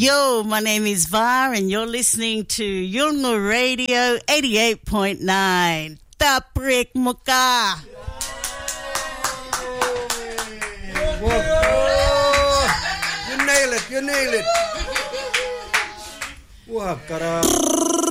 Yo, my name is Var and you're listening to Yulngu Radio 88.9. Taprik Muka. You nail it. Wah, kara.